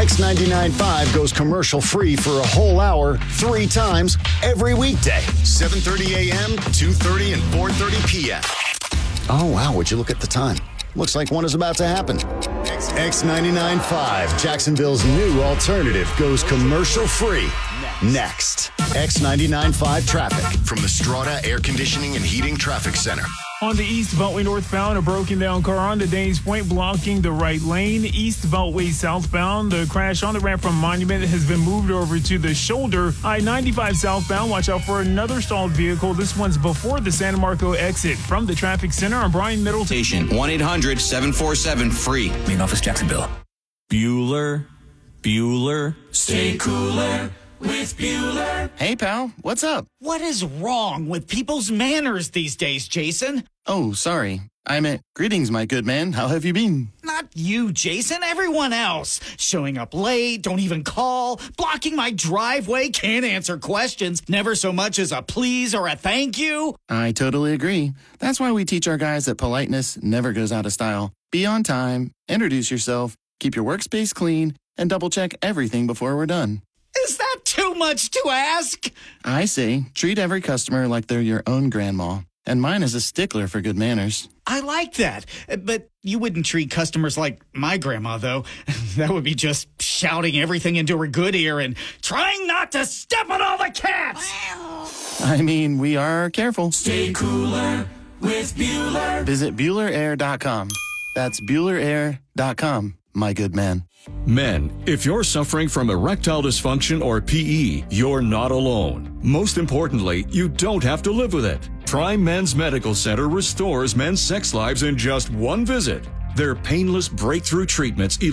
X99.5 goes commercial-free for a whole hour, 3 times, every weekday. 7:30 a.m., 2:30, and 4:30 p.m. Oh, wow, would you look at the time? Looks like one is about to happen. X99.5, Jacksonville's new alternative, goes commercial-free. Next. X99.5 traffic. From the Strata Air Conditioning and Heating Traffic Center. On the East Beltway northbound, a broken down car on the Danes Point blocking the right lane. East Beltway southbound, the crash on the ramp from Monument has been moved over to the shoulder. I-95 southbound, watch out for another stalled vehicle. This one's before the San Marco exit. From the traffic center, I'm Brian Middleton. 1-800-747-FREE. Main office, Jacksonville. Bueller, stay cooler with Bueller. Hey, pal, what's up? What is wrong with people's manners these days, Jason? Oh, sorry. I meant, greetings, my good man. How have you been? Not you, Jason. Everyone else. Showing up late, don't even call, blocking my driveway, can't answer questions, never so much as a please or a thank you. I totally agree. That's why we teach our guys that politeness never goes out of style. Be on time, introduce yourself, keep your workspace clean, and double-check everything before we're done. Is that too much to ask? I say, treat every customer like they're your own grandma. And mine is a stickler for good manners. I like that. But you wouldn't treat customers like my grandma, though. That would be just shouting everything into her good ear and trying not to step on all the cats. I mean, we are careful. Stay cooler with Bueller. Visit BuellerAir.com. That's BuellerAir.com, my good man. Men, if you're suffering from erectile dysfunction or PE, you're not alone. Most importantly, you don't have to live with it. Try Men's Medical Center restores men's sex lives in just one visit. Their painless breakthrough treatments